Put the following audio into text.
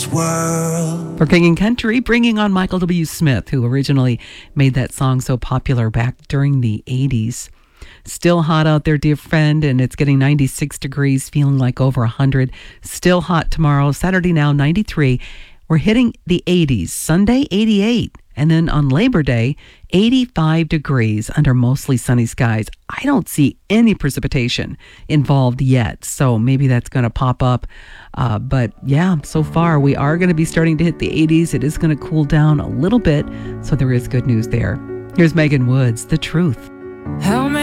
world. For King and Country, bringing on Michael W. Smith, who originally made that song so popular back during the 80s. Still hot out there, dear friend, and it's getting 96 degrees, feeling like over 100. Still hot tomorrow. Saturday now, 93. We're hitting the 80s. Sunday, 88. And then on Labor Day, 85 degrees under mostly sunny skies. I don't see any precipitation involved yet, so maybe that's going to pop up. But yeah, so far we are going to be starting to hit the 80s. It is going to cool down a little bit, so there is good news there. Here's Megan Woods, The Truth. How